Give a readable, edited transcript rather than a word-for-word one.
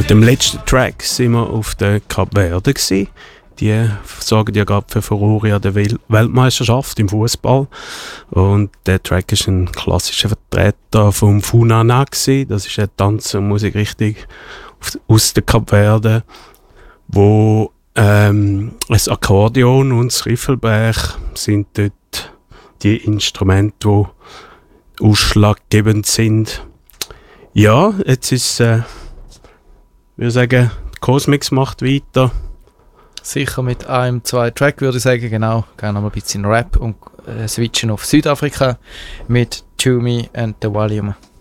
Mit dem letzten Track sind wir auf der Kap Verde gewesen. Die sorgen ja gerade für Furore an der Weltmeisterschaft im Fußball. Und der Track ist ein klassischer Vertreter vom Funana gewesen. Das ist eine Tanz- und Musikrichtung aus der Kap Verde, wo das Akkordeon und das Riffelblech sind dort die Instrumente, die ausschlaggebend sind. Ja, jetzt ist würde sagen, Cosmix macht weiter. Sicher mit einem, 2 Track würde ich sagen, genau. Gerne noch ein bisschen Rap und switchen auf Südafrika mit Chew Me and the Volume.